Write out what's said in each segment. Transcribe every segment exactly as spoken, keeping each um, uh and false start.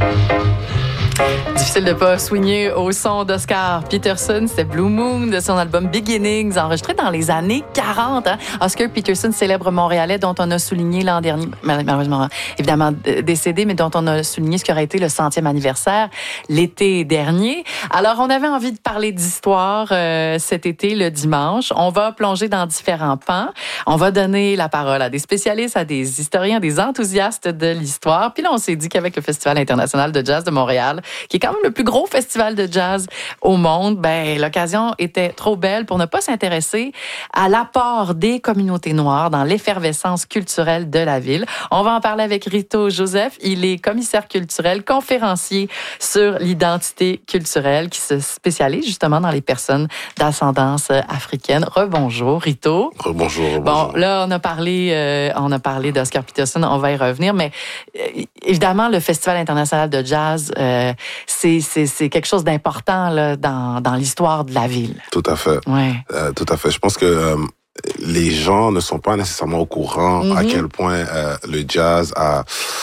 Difficile de pas souligner au son d'Oscar Peterson. C'était Blue Moon de son album Beginnings, enregistré dans les années quarante. Hein? Oscar Peterson, célèbre Montréalais dont on a souligné l'an dernier, malheureusement, évidemment décédé, mais dont on a souligné ce qui aurait été le centième anniversaire l'été dernier. Alors, on avait envie de parler d'histoire euh, cet été, le dimanche. On va plonger dans différents pans. On va donner la parole à des spécialistes, à des historiens, des enthousiastes de l'histoire. Puis là, on s'est dit qu'avec le Festival international de jazz de Montréal, qui est quand même le plus gros festival de jazz au monde, ben l'occasion était trop belle pour ne pas s'intéresser à l'apport des communautés noires dans l'effervescence culturelle de la ville. On va en parler avec Rito Joseph. Il est commissaire culturel, conférencier sur l'identité culturelle qui se spécialise justement dans les personnes d'ascendance africaine. Rebonjour, Rito. Rebonjour. Bon, là, on a parlé, euh, on a parlé d'Oscar Peterson, on va y revenir, mais euh, évidemment, le Festival international de jazz, euh, c'est, c'est, c'est quelque chose d'important là, dans, dans l'histoire de la ville. Tout à fait. Ouais. Euh, tout à fait. Je pense que euh, les gens ne sont pas nécessairement au courant mm-hmm. à quel point euh, le jazz a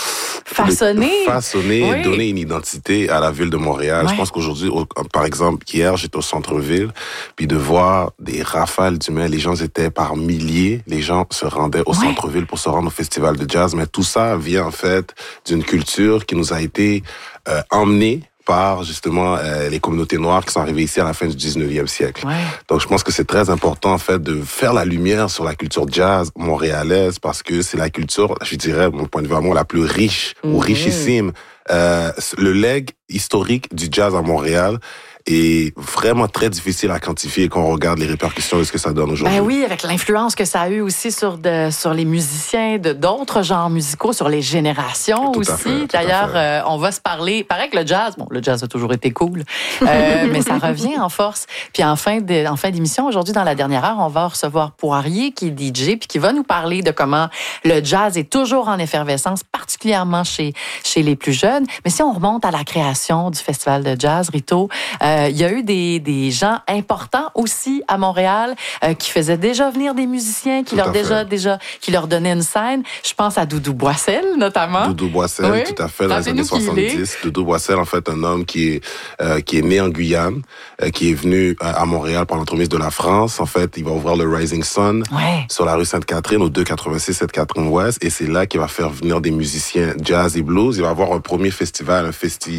façonné, façonné oui. donné une identité à la ville de Montréal. Ouais. Je pense qu'aujourd'hui, au, par exemple, hier, j'étais au centre-ville, puis de voir des rafales d'humains, les gens étaient par milliers, les gens se rendaient au ouais. centre-ville pour se rendre au festival de jazz, mais tout ça vient en fait d'une culture qui nous a été euh, emmenée par justement euh, les communautés noires qui sont arrivées ici à la fin du dix-neuvième siècle. Ouais. Donc je pense que c'est très important en fait de faire la lumière sur la culture jazz montréalaise parce que c'est la culture, je dirais, de mon point de vue à moi, la plus riche mm-hmm. ou richissime. Euh, le legs historique du jazz à Montréal est vraiment très difficile à quantifier quand on regarde les répercussions de ce que ça donne aujourd'hui. Ben oui, avec l'influence que ça a eu aussi sur de, sur les musiciens de d'autres genres musicaux, sur les générations tout aussi. À fait, D'ailleurs, euh, on va se parler. Pareil que le jazz, bon, le jazz a toujours été cool, euh, mais ça revient en force. Puis en fin de, en fin d'émission, aujourd'hui dans la dernière heure, on va recevoir Poirier qui est D J puis qui va nous parler de comment le jazz est toujours en effervescence, particulièrement chez chez les plus jeunes. Mais si on remonte à la création du festival de jazz, Rito. Euh, Il euh, y a eu des, des gens importants aussi à Montréal euh, qui faisaient déjà venir des musiciens, qui tout leur déjà, déjà, qui leur donnaient une scène. Je pense à Doudou Boissel, notamment. Doudou Boissel, oui. Tout à fait, dans les années soixante-dix. Doudou Boissel, en fait, un homme qui est, euh, qui est né en Guyane, euh, qui est venu à Montréal par l'entremise de la France. En fait, il va ouvrir le Rising Sun ouais. sur la rue Sainte-Catherine, au deux cent quatre-vingt-six sept cent quatre-vingts Ouest. Et c'est là qu'il va faire venir des musiciens jazz et blues. Il va avoir un premier festival, un festi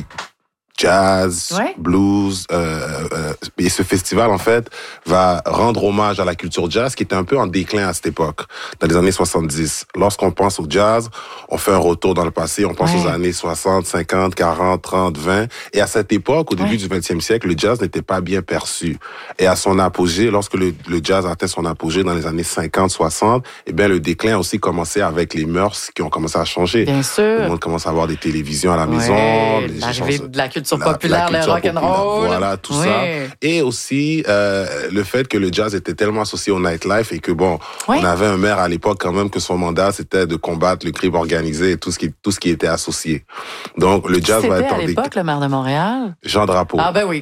jazz, ouais. blues, euh, euh, et ce festival, en fait, va rendre hommage à la culture jazz qui était un peu en déclin à cette époque, dans les années soixante-dix. Lorsqu'on pense au jazz, on fait un retour dans le passé, on pense ouais. aux années soixante, cinquante, quarante, trente, vingt, et à cette époque, au début ouais. du vingtième siècle, le jazz n'était pas bien perçu. Et à son apogée, lorsque le, le jazz atteint son apogée dans les années cinquante, soixante, eh bien, le déclin a aussi commencé avec les mœurs qui ont commencé à changer. Bien sûr. Le monde commence à avoir des télévisions à la maison. Ouais, les l'arrivée de la culture La, populaire, la le rock'n'roll. Voilà, tout oui. ça. Et aussi, euh, le fait que le jazz était tellement associé au nightlife et que, bon, oui. on avait un maire à l'époque quand même que son mandat, c'était de combattre le crime organisé et tout ce qui, tout ce qui était associé. Donc, le jazz C'était va être... à l'époque, le maire de Montréal? Jean Drapeau. Ah ben oui.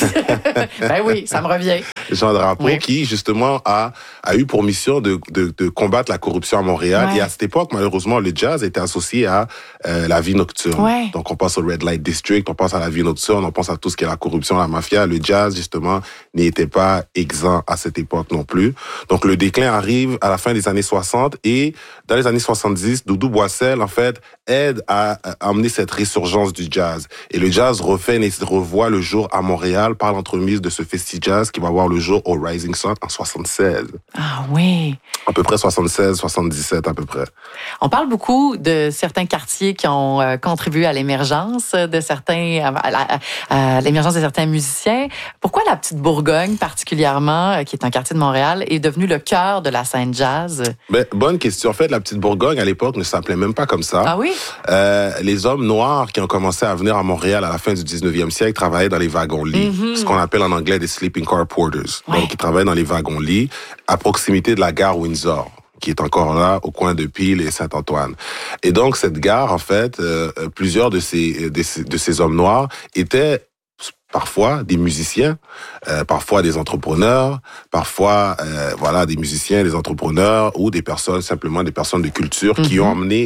ben oui, ça me revient. Jean Drapeau, oui. qui, justement, a, a eu pour mission de, de, de combattre la corruption à Montréal. Ouais. Et à cette époque, malheureusement, le jazz était associé à euh, la vie nocturne. Ouais. Donc, on pense au Red Light District, on pense à la vie nocturne, on pense à tout ce qui est la corruption, la mafia. Le jazz, justement, n'était pas exempt à cette époque non plus. Donc, le déclin arrive à la fin des années soixante et dans les années soixante-dix, Doudou Boissel, en fait, aide à, à amener cette résurgence du jazz. Et le jazz refait, revoit le jour à Montréal par l'entremise de ce festi jazz qui va voir le jour au Rising Sun en soixante-seize. Ah oui. À peu près soixante-seize, soixante-dix-sept à peu près. On parle beaucoup de certains quartiers qui ont euh, contribué à l'émergence de certains, à, à, à l'émergence de certains musiciens. Pourquoi la Petite Bourgogne particulièrement, euh, qui est un quartier de Montréal, est devenue le cœur de la scène jazz? Ben, bonne question. En fait, la Petite Bourgogne à l'époque ne s'appelait même pas comme ça. Ah oui? Euh, les hommes noirs qui ont commencé à venir à Montréal à la fin du dix-neuvième siècle travaillaient dans les wagons-lits, mm-hmm. ce qu'on appelle en anglais des sleeping car porters. Ouais. Donc, ils travaillaient dans les wagons-lits à proximité de la gare Windsor, qui est encore là au coin de Peel et Saint-Antoine. Et donc, cette gare, en fait, euh, plusieurs de ces, de ces, de ces hommes noirs étaient parfois des musiciens, euh, parfois des entrepreneurs, parfois euh, voilà des musiciens, des entrepreneurs ou des personnes, simplement des personnes de culture mm-hmm. qui ont amené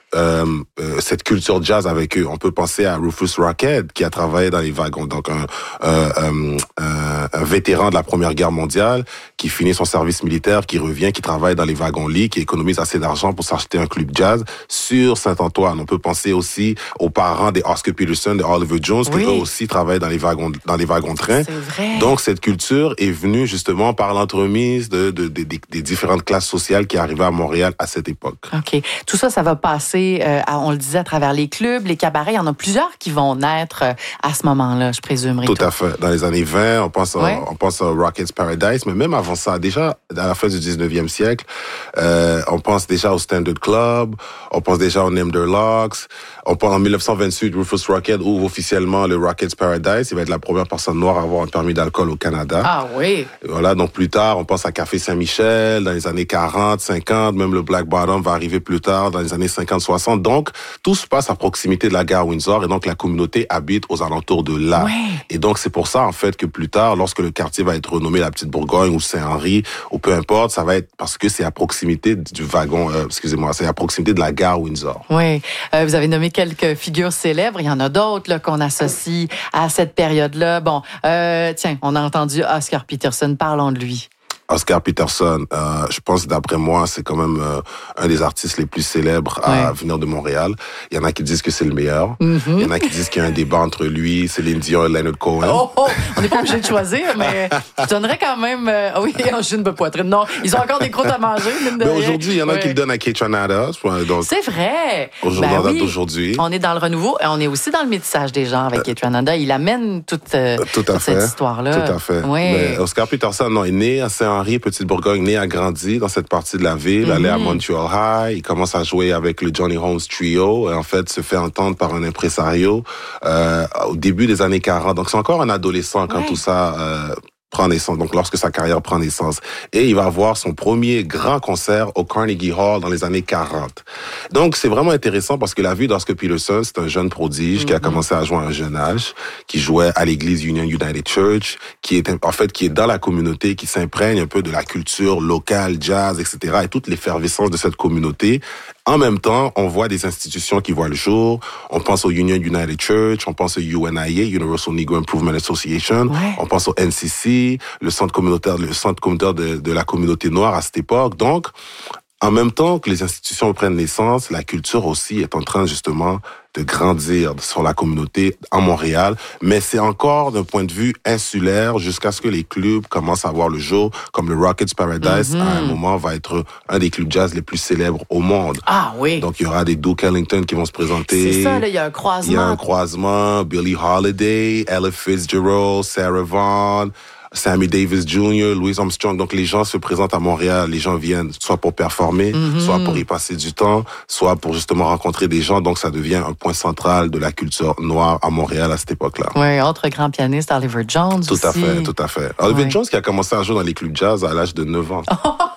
euh, euh, cette culture jazz avec eux. On peut penser à Rufus Rockett qui a travaillé dans les wagons, donc un, euh, euh, un, un vétéran de la Première Guerre mondiale qui finit son service militaire, qui revient, qui travaille dans les wagons-lits, qui économise assez d'argent pour s'acheter un club jazz sur Saint-Antoine. On peut penser aussi aux parents des Oscar Peterson, de Oliver Jones, oui. qui eux aussi travaillent dans les wagons, dans les wagons-trains. C'est vrai. Donc cette culture est venue justement par l'entremise de, de, de, de, des différentes classes sociales qui arrivaient à Montréal à cette époque. OK. Tout ça, ça va passer, euh, à, on le disait, à travers les clubs, les cabarets. Il y en a plusieurs qui vont naître euh, à ce moment-là, je présume. Tout à fait. Dans les années vingt, on pense, ouais. à, on pense à Rockett's Paradise, mais même avant ça, déjà à la fin du dix-neuvième siècle, euh, on pense déjà au Standard Club, on pense déjà au Nimderlocks. On pense en dix-neuf cent vingt-huit, Rufus Rockett ouvre officiellement le Rockett's Paradise. Il va être la première personne noire à avoir un permis d'alcool au Canada. Ah oui. Voilà, donc plus tard, on pense à Café Saint-Michel dans les années quarante, cinquante, même le Black Bottom va arriver plus tard dans les années cinquante, soixante. Donc, tout se passe à proximité de la gare Windsor et donc la communauté habite aux alentours de là. Ouais. Et donc, c'est pour ça, en fait, que plus tard, lorsque le quartier va être renommé la Petite Bourgogne ou Saint-Henri, ou peu importe, ça va être parce que c'est à proximité du wagon, euh, excusez-moi, c'est à proximité de la gare Windsor. Oui. Euh, vous avez nommé quelques figures célèbres. Il y en a d'autres là, qu'on associe à cette période-là. Bon, euh, tiens, on a entendu Oscar Peterson. Parlons de lui. Oscar Peterson, euh, je pense d'après moi, c'est quand même euh, un des artistes les plus célèbres à ouais. venir de Montréal. Il y en a qui disent que c'est le meilleur. Mm-hmm. Il y en a qui disent qu'il y a un débat entre lui, Céline Dion et Leonard Cohen. Oh, oh, on n'est pas obligé de choisir, mais je donnerais quand même... Euh, oui, en June de poitrine. Non, ils ont encore des croûtes à manger. Mais aujourd'hui, il y en a ouais. qui le donnent à Kaytranada. Donc, c'est vrai. Aujourd'hui, ben on date oui. d'aujourd'hui. On est dans le renouveau et on est aussi dans le métissage des genres avec euh, Kaytranada. Il amène toute, euh, tout toute cette histoire-là. Tout à fait. Oui. Mais Oscar Peterson, non, est né à Saint-Henri, Petite-Bourgogne, né, a grandi dans cette partie de la ville, mm-hmm. allait à Montreal High, il commence à jouer avec le Johnny Holmes Trio, et en fait se fait entendre par un impresario euh, au début des années quarante. Donc c'est encore un adolescent quand ouais. tout ça euh, prend naissance, donc lorsque sa carrière prend naissance. Et il va avoir son premier grand concert au Carnegie Hall dans les années quarante. Donc c'est vraiment intéressant parce que la vie d'Oscar Peterson, c'est un jeune prodige mm-hmm. qui a commencé à jouer à un jeune âge, qui jouait à l'église Union United Church, qui est en fait qui est dans la communauté, qui s'imprègne un peu de la culture locale, jazz, et cetera, et toute l'effervescence de cette communauté. En même temps, on voit des institutions qui voient le jour. On pense au Union United Church, on pense au U N I A, Universal Negro Improvement Association, ouais. on pense au N C C, le centre communautaire, le centre communautaire de, de la communauté noire à cette époque. Donc, en même temps que les institutions prennent naissance, la culture aussi est en train justement de grandir sur la communauté à Montréal, mais c'est encore d'un point de vue insulaire jusqu'à ce que les clubs commencent à voir le jour, comme le Rockett's Paradise, mm-hmm. à un moment va être un des clubs jazz les plus célèbres au monde. Ah oui. Donc il y aura des Duke Ellington qui vont se présenter. C'est ça, là, il y a un croisement. Il y a un croisement, Billie Holiday, Ella Fitzgerald, Sarah Vaughan, Sammy Davis Junior, Louis Armstrong. Donc, les gens se présentent à Montréal. Les gens viennent soit pour performer, mm-hmm. soit pour y passer du temps, soit pour justement rencontrer des gens. Donc, ça devient un point central de la culture noire à Montréal à cette époque-là. Oui, autre grand pianiste, Oliver Jones Tout aussi. à fait, tout à fait. Oliver ouais. Jones qui a commencé à jouer dans les clubs jazz à l'âge de neuf ans.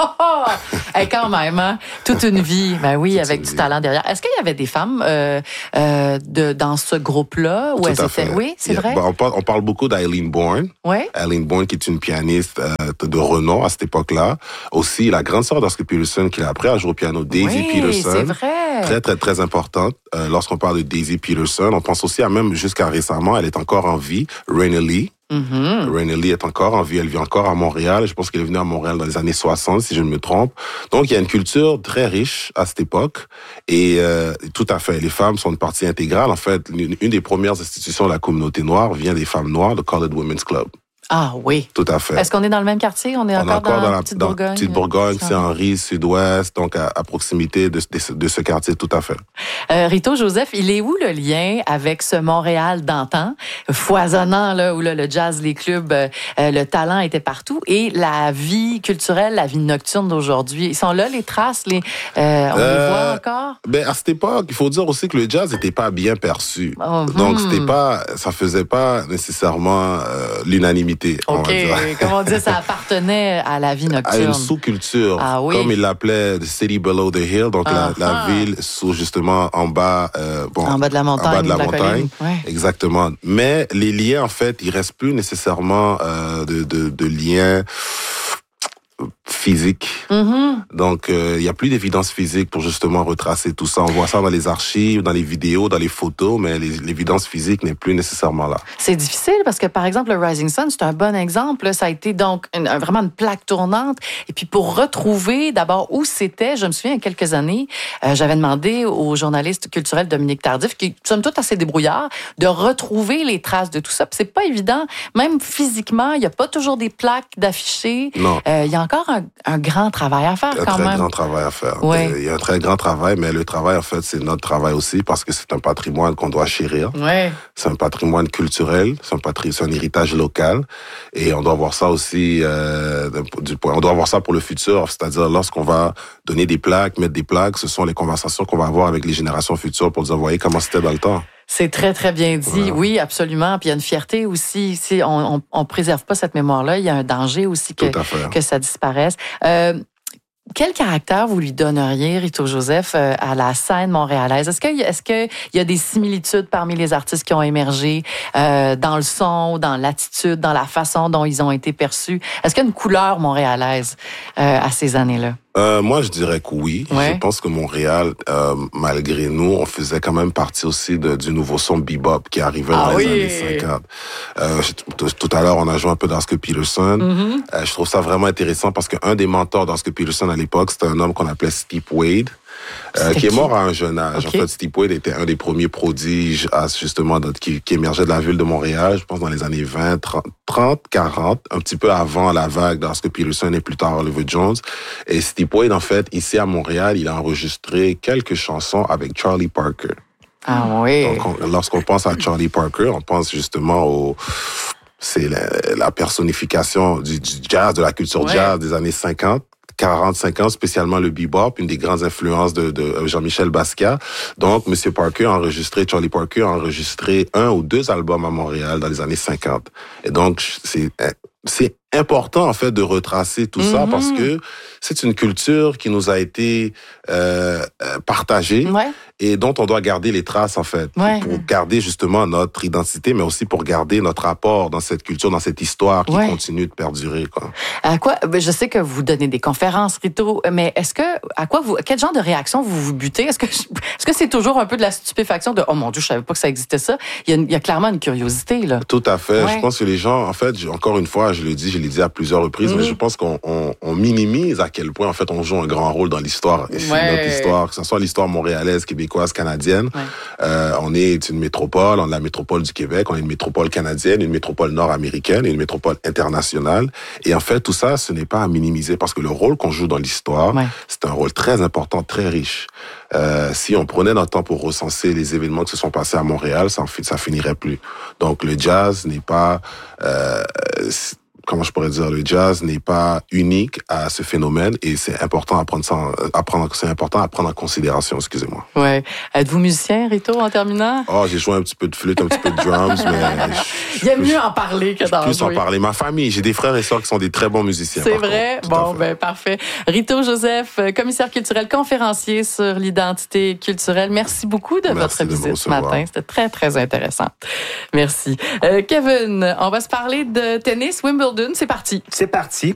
Et quand même, hein? Toute une vie. Ben oui, toute avec du vie. Talent derrière. Est-ce qu'il y avait des femmes euh, euh, de, dans ce groupe-là? Où tout elles à étaient... fait. Oui, c'est yeah. vrai? Ben, on, parle, on parle beaucoup d'Eileen Bourne. Oui. Eileen Bourne qui est une pianiste euh, de renom à cette époque-là. Aussi, la grande sœur d'Oscar Peterson qui l'a appris à jouer au piano, Daisy oui, Peterson. c'est vrai. Très, très, très importante. Euh, lorsqu'on parle de Daisy Peterson, on pense aussi à même jusqu'à récemment, elle est encore en vie, Raina Lee. Mm-hmm. Raina Lee est encore en vie, elle vit encore à Montréal. Je pense qu'elle est venue à Montréal dans les années soixante, si je ne me trompe. Donc, il y a une culture très riche à cette époque. Et euh, tout à fait, les femmes sont une partie intégrale. En fait, une, une des premières institutions de la communauté noire vient des femmes noires, le Colored Women's Club. Ah oui. Tout à fait. Est-ce qu'on est dans le même quartier? On est on encore, encore dans, dans la Petite dans Bourgogne? Petite Bourgogne, Saint-Henri, Sud-Ouest, donc à, à proximité de, de, de ce quartier, tout à fait. Euh, Rito Joseph, il est où le lien avec ce Montréal d'antan, foisonnant, là, où là, le jazz, les clubs, euh, le talent était partout, et la vie culturelle, la vie nocturne d'aujourd'hui? Ils sont là, les traces, les, euh, on euh, les voit encore? Ben, à cette époque, il faut dire aussi que le jazz n'était pas bien perçu. Oh, donc, hmm. c'était pas, ça faisait pas nécessairement euh, l'unanimité, okay. on va dire. Comme on dit, ça appartenait à la vie nocturne. À une sous-culture. Ah, oui. Comme il l'appelait The City Below the Hill, donc uh-huh. la, la ville sous justement en bas, euh, bon, en bas de la montagne. En bas de la, de la montagne. Ouais. Exactement. Mais les liens, en fait, il reste plus nécessairement euh, de, de, de liens physique. Mm-hmm. Donc, il euh, y a plus d'évidence physique pour justement retracer tout ça. On voit ça dans les archives, dans les vidéos, dans les photos, mais les, l'évidence physique n'est plus nécessairement là. C'est difficile parce que, par exemple, le Rising Sun, c'est un bon exemple. Ça a été donc une, vraiment une plaque tournante. Et puis, pour retrouver d'abord où c'était, je me souviens, il y a quelques années, euh, j'avais demandé au journaliste culturel Dominique Tardif, qui est somme toute assez débrouillard, de retrouver les traces de tout ça. Puis, c'est pas évident. Même physiquement, il n'y a pas toujours des plaques d'affichés. Non. Euh, il y a encore un, un grand travail à faire quand même. Il y a un très grand travail à faire. Ouais. Il y a un très grand travail, mais le travail, en fait, c'est notre travail aussi parce que c'est un patrimoine qu'on doit chérir. Ouais. C'est un patrimoine culturel, c'est un, patri- c'est un héritage local et on doit voir ça aussi, euh, du point, on doit voir ça pour le futur, c'est-à-dire lorsqu'on va donner des plaques, mettre des plaques, ce sont les conversations qu'on va avoir avec les générations futures pour dire, voyez comment c'était dans le temps. C'est très, très bien dit. Ouais. Oui, absolument. Puis il y a une fierté aussi. Si on, on, on préserve pas cette mémoire-là, il y a un danger aussi que, que ça disparaisse. Euh, Quel caractère vous lui donneriez, Rito Joseph, euh, à la scène montréalaise? Est-ce qu'il y a, est-ce qu'il y a des similitudes parmi les artistes qui ont émergé euh, dans le son, dans l'attitude, dans la façon dont ils ont été perçus? Est-ce qu'il y a une couleur montréalaise euh, à ces années-là? Euh, moi, je dirais que oui. Ouais. Je pense que Montréal, euh, malgré nous, on faisait quand même partie aussi de, du nouveau son bebop qui arrivait ah dans oui. les années cinquante. Euh, tout à l'heure, on a joué un peu d'Oscar Peterson. Mm-hmm. Euh, je trouve ça vraiment intéressant parce qu'un des mentors d'Oscar Peterson à l'époque, c'était un homme qu'on appelait Steve Wade. Euh, qui est mort à un jeune âge. Okay. En fait, Steve Wade était un des premiers prodiges à, justement qui, qui émergeait de la ville de Montréal, je pense dans les années vingt, trente, quarante, un petit peu avant la vague d'Oscar Peterson et plus tard Oliver Jones. Et Steve Wade, en fait, ici à Montréal, il a enregistré quelques chansons avec Charlie Parker. Ah oui. Donc, on, lorsqu'on pense à Charlie Parker, on pense justement au... C'est la, la personnification du, du jazz, de la culture ouais. jazz des années cinquante. quarante, cinquante, spécialement le bebop, une des grandes influences de, de Jean-Michel Basquiat. Donc, M. Parker a enregistré, Charlie Parker a enregistré un ou deux albums à Montréal dans les années cinquante. Et donc, c'est, c'est important, en fait, de retracer tout mm-hmm. ça parce que c'est une culture qui nous a été euh, partagée ouais. et dont on doit garder les traces, en fait, ouais. pour garder justement notre identité, mais aussi pour garder notre apport dans cette culture, dans cette histoire qui ouais. continue de perdurer, quoi. À quoi, je sais que vous donnez des conférences, Rito, mais est-ce que, à quoi vous, quel genre de réaction vous vous butez? Est-ce que, est-ce que c'est toujours un peu de la stupéfaction de, oh mon Dieu, je savais pas que ça existait ça? Il y a, il y a clairement une curiosité, là. Tout à fait. Ouais. Je pense que les gens, en fait, encore une fois, je le dis, je l'ai dit à plusieurs reprises, mmh. mais je pense qu'on on, on minimise à quel point, en fait, on joue un grand rôle dans l'histoire. Et c'est ouais. notre histoire, que ce soit l'histoire montréalaise, québécoise, canadienne. Ouais. Euh, on est une métropole, on est la métropole du Québec, on est une métropole canadienne, une métropole nord-américaine et une métropole internationale. Et en fait, tout ça, ce n'est pas à minimiser parce que le rôle qu'on joue dans l'histoire, ouais. c'est un rôle très important, très riche. Euh, si on prenait notre temps pour recenser les événements qui se sont passés à Montréal, ça, ça finirait plus. Donc, le jazz n'est pas... Euh, comment je pourrais dire, le jazz n'est pas unique à ce phénomène et c'est important à prendre ça, à prendre, c'est important à prendre en considération, excusez-moi. Ouais. Êtes-vous musicien, Rito, en terminant? Oh, j'ai joué un petit peu de flûte, un petit peu de drums, mais... Il y a mieux en parler que d'en jouer. Plus en parler. Ma famille, j'ai des frères et sœurs qui sont des très bons musiciens. C'est vrai? Bon, ben, parfait. Rito Joseph, commissaire culturel, conférencier sur l'identité culturelle. Merci beaucoup de Merci votre de visite ce matin. C'était très, très intéressant. Merci. Euh, Kevin, on va se parler de tennis, Wimbledon. C'est parti. C'est parti.